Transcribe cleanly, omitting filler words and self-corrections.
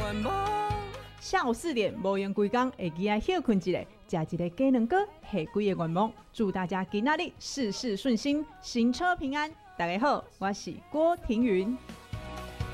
愿望。 下午4点，无用规工会记得休困一下，吃一个鸡卵糕，下几个愿望。祝大家今仔日事事顺心，行车平安。大家好，我是郭庭云。